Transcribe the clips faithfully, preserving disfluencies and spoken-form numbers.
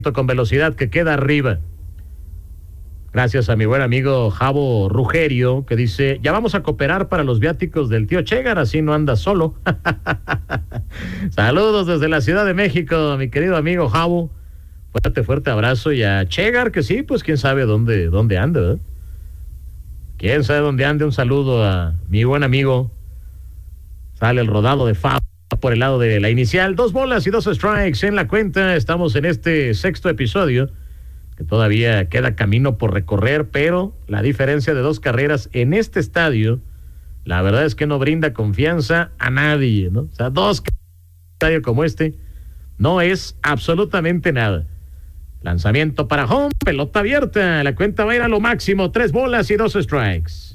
con velocidad que queda arriba. Gracias a mi buen amigo Javo Rugerio, que dice, ya vamos a cooperar para los viáticos del tío Chegar, así no anda solo. Saludos desde la Ciudad de México, mi querido amigo Javo. Fuerte, fuerte abrazo. Y a Chegar, que sí, pues quién sabe dónde, dónde anda, ¿verdad? Quién sabe dónde ande. Un saludo a mi buen amigo. Sale el rodado de Fab por el lado de la inicial. Dos bolas y dos strikes en la cuenta. Estamos en este sexto episodio, que todavía queda camino por recorrer, pero la diferencia de dos carreras en este estadio, la verdad es que no brinda confianza a nadie, ¿no? O sea, dos estadios como este no es absolutamente nada. Lanzamiento para home, pelota abierta, la cuenta va a ir a lo máximo, tres bolas y dos strikes.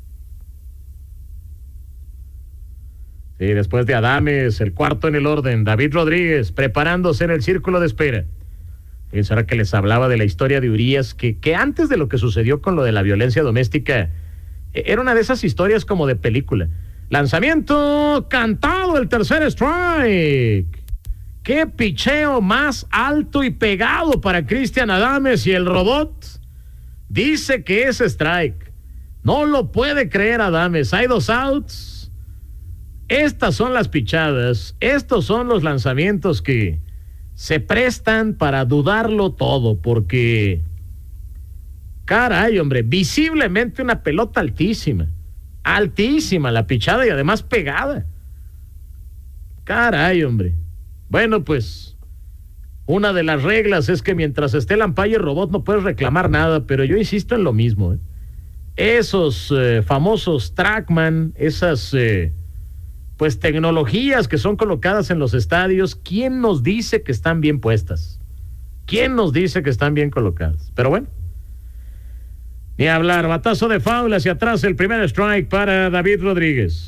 Sí, después de Adames, el cuarto en el orden, David Rodríguez preparándose en el círculo de espera. Fíjense ahora que les hablaba de la historia de Urias, que, que antes de lo que sucedió con lo de la violencia doméstica, era una de esas historias como de película. Lanzamiento, cantado, el tercer strike. Qué picheo más alto y pegado para Cristian Adames, y el robot dice que es strike. No lo puede creer Adames. Hay dos outs. Estas son las pichadas, estos son los lanzamientos que se prestan para dudarlo todo, porque caray, hombre, visiblemente una pelota altísima, altísima la pichada y además pegada. Caray, hombre. Bueno, pues una de las reglas es que mientras esté el umpire robot no puedes reclamar nada, pero yo insisto en lo mismo, ¿eh? Esos eh, famosos trackman, esas eh, pues tecnologías que son colocadas en los estadios, ¿quién nos dice que están bien puestas? ¿Quién nos dice que están bien colocadas? Pero bueno, ni hablar. Batazo de foul hacia atrás, el primer strike para David Rodríguez.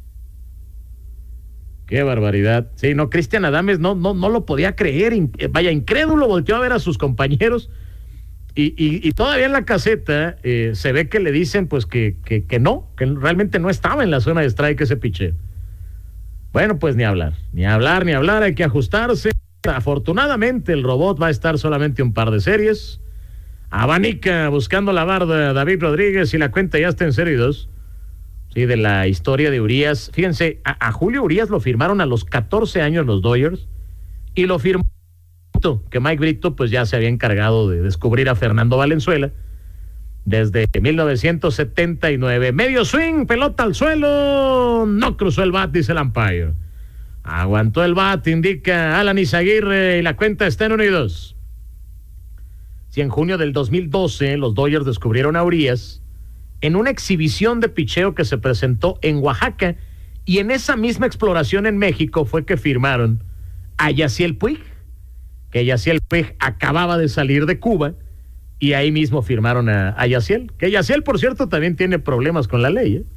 Qué barbaridad. Sí, no, Cristian Adames no, no, no lo podía creer. In, vaya, incrédulo, volteó a ver a sus compañeros y, y, y todavía en la caseta eh, se ve que le dicen pues que, que, que no, que realmente no estaba en la zona de strike ese picheo. Bueno, pues ni hablar, ni hablar, ni hablar, hay que ajustarse. Afortunadamente el robot va a estar solamente un par de series. Abanica buscando la barda David Rodríguez y la cuenta ya está en serie dos. Sí, de la historia de Urias. Fíjense, a, a Julio Urias lo firmaron a los catorce años los Dodgers y lo firmó que Mike Brito pues ya se había encargado de descubrir a Fernando Valenzuela desde mil novecientos setenta y nueve. Medio swing, pelota al suelo, no cruzó el bat, dice el umpire. Aguantó el bat, indica Alan Izaguirre, y la cuenta está en uno y dos. Si en junio del dos mil doce los Dodgers descubrieron a Urias en una exhibición de picheo que se presentó en Oaxaca, y en esa misma exploración en México fue que firmaron a Yasiel Puig, que Yasiel Puig acababa de salir de Cuba, y ahí mismo firmaron a, a Yasiel, que Yasiel, por cierto, también tiene problemas con la ley, ¿eh?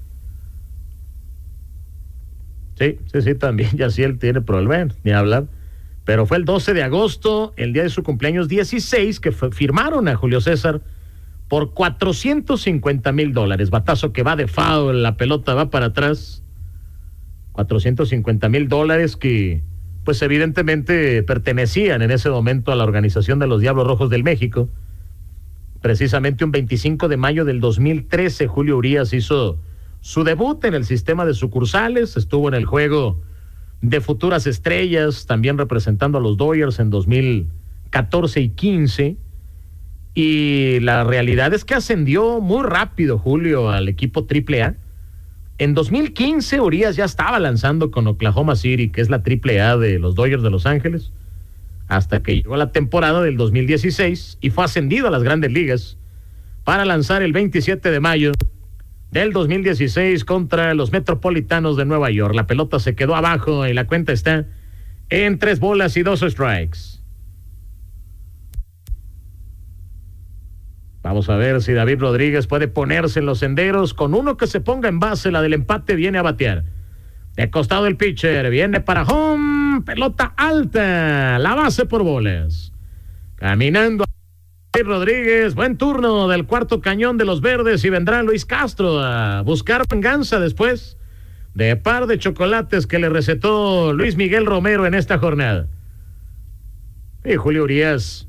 Sí, sí, sí, también Yasiel tiene problemas, ni hablar. Pero fue el doce de agosto, el día de su cumpleaños dieciséis, que fue, firmaron a Julio César por cuatrocientos cincuenta mil dólares. Batazo que va de foul, la pelota va para atrás. cuatrocientos cincuenta mil dólares que, pues evidentemente pertenecían en ese momento a la organización de los Diablos Rojos del México. Precisamente un veinticinco de mayo del dos mil trece, Julio Urias hizo su debut en el sistema de sucursales, estuvo en el juego de futuras estrellas, también representando a los Dodgers en dos mil catorce y quince, y la realidad es que ascendió muy rápido Julio al equipo triple A. En dos mil quince Urias ya estaba lanzando con Oklahoma City, que es la triple A de los Dodgers de Los Ángeles, hasta que llegó la temporada del dos mil dieciséis y fue ascendido a las Grandes Ligas para lanzar el veintisiete de mayo del dos mil dieciséis contra los Metropolitanos de Nueva York. La pelota se quedó abajo y la cuenta está en tres bolas y dos strikes. Vamos a ver si David Rodríguez puede ponerse en los senderos. Con uno que se ponga en base, la del empate viene a batear. De costado el pitcher, viene para home, pelota alta, la base por bolas. Caminando David Rodríguez, buen turno del cuarto cañón de los Verdes, y vendrá Luis Castro a buscar venganza después de par de chocolates que le recetó Luis Miguel Romero en esta jornada. Y Julio Urias